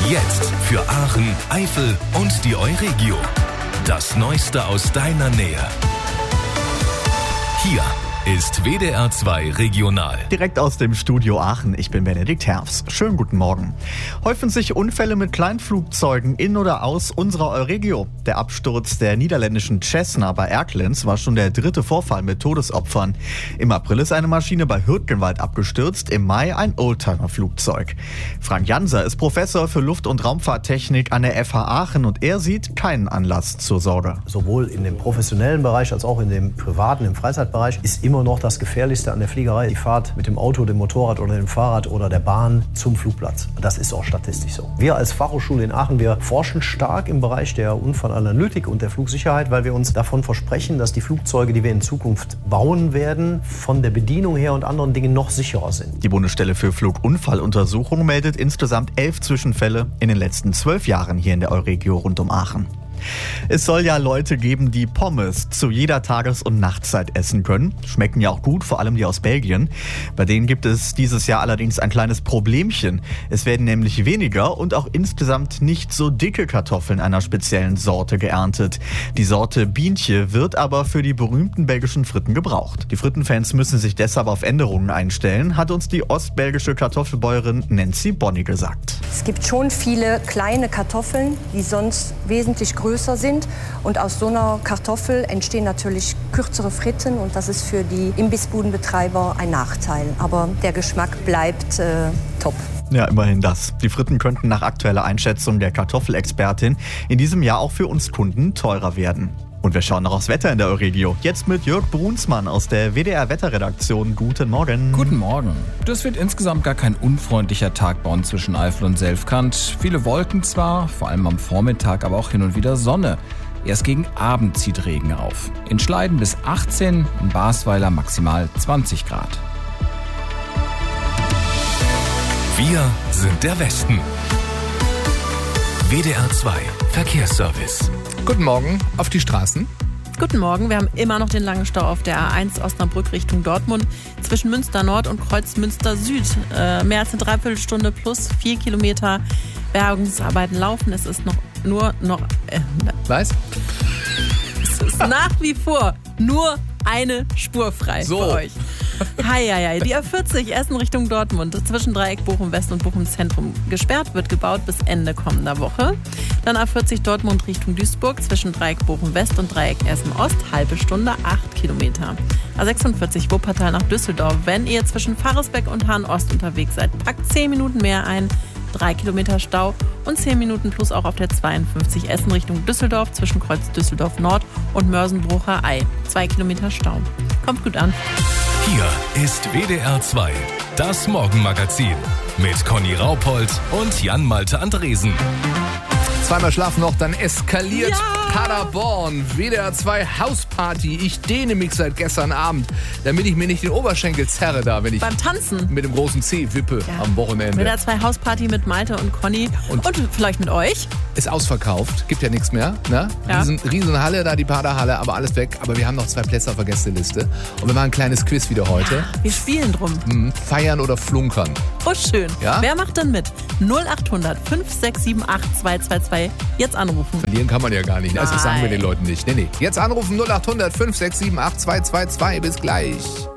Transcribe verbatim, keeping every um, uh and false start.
Jetzt für Aachen, Eifel und die Euregio. Das Neueste aus deiner Nähe. Hier ist W D R zwei Regional. Direkt aus dem Studio Aachen, ich bin Benedikt Herfs. Schönen guten Morgen. Häufen sich Unfälle mit Kleinflugzeugen in oder aus unserer Euregio. Der Absturz der niederländischen Cessna bei Erkelenz war schon der dritte Vorfall mit Todesopfern. Im April ist eine Maschine bei Hürtgenwald abgestürzt, im Mai ein Oldtimer-Flugzeug. Frank Janser ist Professor für Luft- und Raumfahrttechnik an der F H Aachen und er sieht keinen Anlass zur Sorge. Sowohl in dem professionellen Bereich als auch in dem privaten, im Freizeitbereich ist immer noch das Gefährlichste an der Fliegerei die Fahrt mit dem Auto, dem Motorrad oder dem Fahrrad oder der Bahn zum Flugplatz. Das ist auch statistisch so. Wir als Fachhochschule in Aachen, wir forschen stark im Bereich der Unfallanalytik und der Flugsicherheit, weil wir uns davon versprechen, dass die Flugzeuge, die wir in Zukunft bauen werden, von der Bedienung her und anderen Dingen noch sicherer sind. Die Bundesstelle für Flugunfalluntersuchung meldet insgesamt elf Zwischenfälle in den letzten zwölf Jahren hier in der Euregio rund um Aachen. Es soll ja Leute geben, die Pommes zu jeder Tages- und Nachtzeit essen können. Schmecken ja auch gut, vor allem die aus Belgien. Bei denen gibt es dieses Jahr allerdings ein kleines Problemchen. Es werden nämlich weniger und auch insgesamt nicht so dicke Kartoffeln einer speziellen Sorte geerntet. Die Sorte Bientje wird aber für die berühmten belgischen Fritten gebraucht. Die Frittenfans müssen sich deshalb auf Änderungen einstellen, hat uns die ostbelgische Kartoffelbäuerin Nancy Bonny gesagt. Es gibt schon viele kleine Kartoffeln, die sonst wesentlich größer sind. Und aus so einer Kartoffel entstehen natürlich kürzere Fritten und das ist für die Imbissbudenbetreiber ein Nachteil. Aber der Geschmack bleibt äh, top. Ja, immerhin das. Die Fritten könnten nach aktueller Einschätzung der Kartoffelexpertin in diesem Jahr auch für uns Kunden teurer werden. Und wir schauen noch aufs Wetter in der Euregio. Jetzt mit Jörg Brunsmann aus der W D R-Wetterredaktion. Guten Morgen. Guten Morgen. Das wird insgesamt gar kein unfreundlicher Tag bei uns zwischen Eifel und Selfkant. Viele Wolken zwar, vor allem am Vormittag, aber auch hin und wieder Sonne. Erst gegen Abend zieht Regen auf. In Schleiden bis achtzehn, in Basweiler maximal zwanzig Grad. Wir sind der Westen. W D R zwei Verkehrsservice. Guten Morgen auf die Straßen. Guten Morgen, wir haben immer noch den langen Stau auf der A eins Osnabrück Richtung Dortmund zwischen Münster Nord und Kreuz Münster Süd. Äh, mehr als eine Dreiviertelstunde plus vier Kilometer Bergungsarbeiten laufen. Es ist noch nur noch... Äh, Was? Es ist nach wie vor nur eine Spur frei so. für euch. Heieiei, die A vierzig Essen Richtung Dortmund zwischen Dreieck Bochum West und Bochum Zentrum gesperrt, wird gebaut bis Ende kommender Woche. Dann A vierzig Dortmund Richtung Duisburg zwischen Dreieck Bochum West und Dreieck Essen Ost, halbe Stunde, acht Kilometer. A sechsundvierzig Wuppertal nach Düsseldorf, wenn ihr zwischen Pfarresbeck und Hahn Ost unterwegs seid, packt zehn Minuten mehr ein. drei Kilometer Stau und zehn Minuten plus auch auf der zweiundfünfzig Essen Richtung Düsseldorf zwischen Kreuz Düsseldorf Nord und Mörsenbrucher Ei. zwei Kilometer Stau. Kommt gut an. Hier ist W D R zwei, das Morgenmagazin mit Conny Raupold und Jan-Malte Andresen. Zweimal schlafen noch, dann eskaliert Ja. Paderborn. W D R zwei Hausparty. Ich dehne mich seit gestern Abend, damit ich mir nicht den Oberschenkel zerre da, wenn ich Beim Tanzen. mit dem großen C wippe Ja. am Wochenende. W D R zwei Hausparty mit Malte und Conny und, Und- und vielleicht mit euch. Ist ausverkauft, gibt ja nichts mehr. Ne? Ja. Riesen, Riesenhalle da, die Paderhalle, aber alles weg. Aber wir haben noch zwei Plätze auf der Gästeliste. Und wir machen ein kleines Quiz wieder heute. Wir spielen drum. Hm, feiern oder flunkern? Oh, schön. Ja? Wer macht denn mit? null acht hundert fünf sechs sieben acht zwei zwei zwei. Jetzt anrufen. Verlieren kann man ja gar nicht. Also das sagen wir Nein. den Leuten nicht. Nee, nee. Jetzt anrufen null acht hundert fünf sechs sieben acht zwei zwei zwei. Bis gleich.